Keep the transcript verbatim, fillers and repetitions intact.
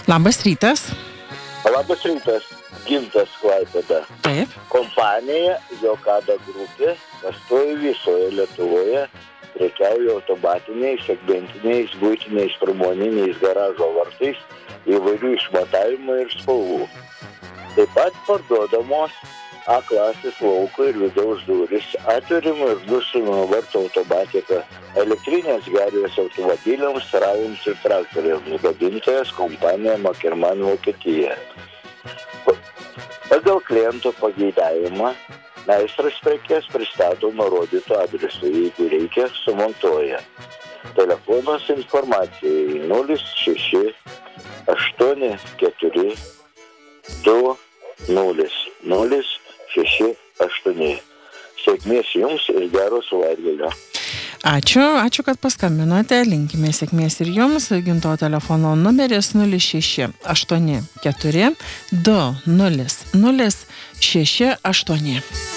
Labas rytas. Labas rytas, Gintas Klaipėda. Taip. Kompanija Jokada grupė pastovi visoje Lietuvoje, prekiauja automatiniais, segmentiniais, buitiniais, pramoniniais garažo vartais, įvairių išmatavimų ir spalvų. Taip pat parduodamos A klasės lauko ir vidaus duris, atvirimo ir dušimo vartų automatika, elektrinės gervės automobiliams, ravoms ir traktoriams, gamintojas kompanija Makerman Vokietija. Pagal kliento pageidavimą meistras prekes pristato nurodytų adresų, jeigu reikia, sumontuoja. Telefonas informacijai nulis šeši aštuoni keturi du nulis nulis šeši aštuoni. Sėkmės jums ir gero savaitgalio. Ačiū, ačiū, kad paskambinote. Linkime sėkmės ir jums. Ginto telefono numeris nulis šeši aštuoni keturi du nulis nulis šeši aštuoni.